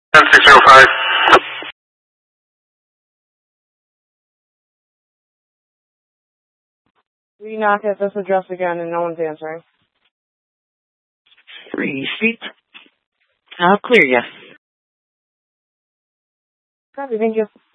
10605. We knock at this address again and no one's answering. 3 Street. I'll clear you. Copy, thank you.